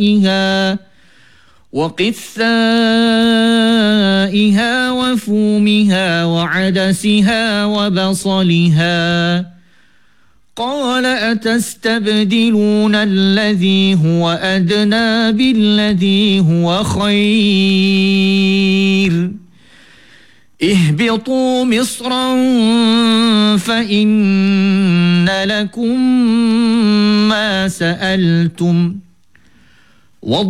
وقثائها وفومها وعدسها وبصلها. قال أتستبدلون الذي هو أدنى بالذي هو خير اهبطوا مصرا فإن لكم ما سألتم